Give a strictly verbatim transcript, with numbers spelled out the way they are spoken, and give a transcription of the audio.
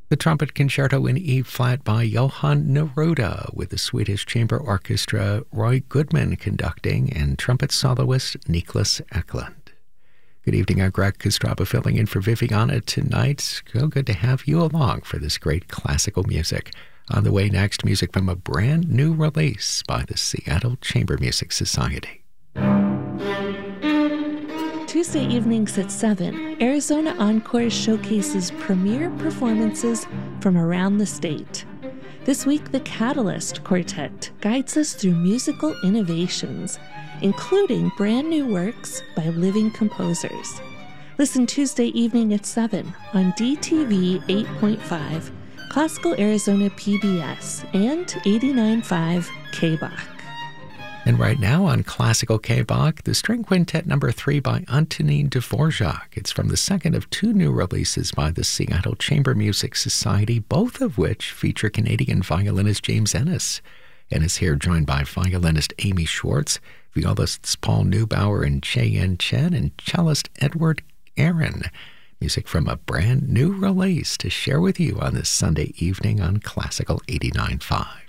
The Trumpet Concerto in E-flat by Johann Neruda, with the Swedish Chamber Orchestra, Roy Goodman conducting, and trumpet soloist Niklas Eklund. Good evening, I'm Greg Kostraba filling in for Viviana tonight. So good to have you along for this great classical music. On the way next, music from a brand new release by the Seattle Chamber Music Society. Tuesday evenings at seven, Arizona Encore showcases premier performances from around the state. This week, the Catalyst Quartet guides us through musical innovations, including brand new works by living composers. Listen Tuesday evening at seven on D T V eight point five, Classical Arizona P B S, and eighty-nine point five K B O C. And right now on Classical K B O C, the String Quintet number three by Antonin Dvorak. It's from the second of two new releases by the Seattle Chamber Music Society, both of which feature Canadian violinist James Ennis. Ennis here joined by violinist Amy Schwartz, violists Paul Neubauer and Cheyenne Chen, and cellist Edward Aaron. Music from a brand new release to share with you on this Sunday evening on Classical eighty-nine point five.